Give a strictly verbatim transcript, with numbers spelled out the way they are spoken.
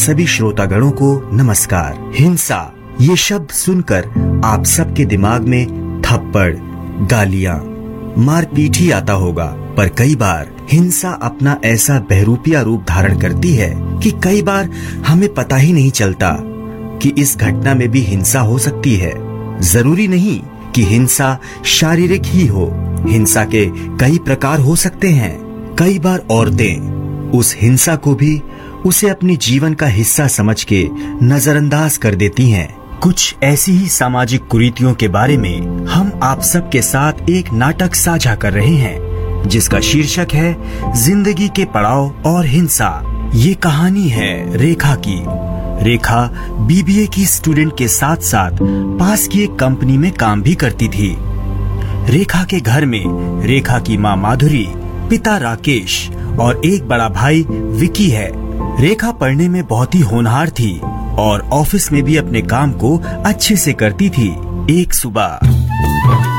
सभी श्रोतागणों को नमस्कार। हिंसा ये शब्द सुनकर आप सबके दिमाग में थप्पड़, गालियां, मारपीट ही आता होगा, पर कई बार हिंसा अपना ऐसा बहरूपिया रूप धारण करती है कि कई बार हमें पता ही नहीं चलता कि इस घटना में भी हिंसा हो सकती है। जरूरी नहीं कि हिंसा शारीरिक ही हो, हिंसा के कई प्रकार हो सकते हैं। कई बार औरतें उस हिंसा को भी उसे अपने जीवन का हिस्सा समझ के नजरअंदाज कर देती हैं। कुछ ऐसी ही सामाजिक कुरीतियों के बारे में हम आप सब के साथ एक नाटक साझा कर रहे हैं, जिसका शीर्षक है जिंदगी के पड़ाव और हिंसा। ये कहानी है रेखा की। रेखा बीबीए की स्टूडेंट के साथ साथ पास की एक कंपनी में काम भी करती थी। रेखा के घर में रेखा की माँ माधुरी, पिता राकेश और एक बड़ा भाई विकी है। रेखा पढ़ने में बहुत ही होनहार थी और ऑफिस में भी अपने काम को अच्छे से करती थी। एक सुबह